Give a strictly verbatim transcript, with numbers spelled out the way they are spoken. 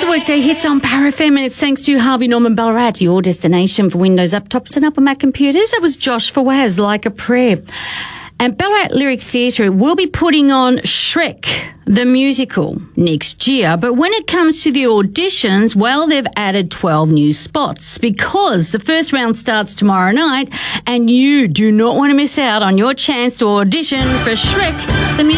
the Workday Hits on Power F M, and it's thanks to Harvey Norman Ballarat, your destination for Windows laptops and Upper Mac computers. That was Josh Fawaz, Like a Prayer. And Ballarat Lyric Theatre will be putting on Shrek, the musical, next year. But when it comes to the auditions, well, they've added twelve new spots because the first round starts tomorrow night, and you do not want to miss out on your chance to audition for Shrek, the musical.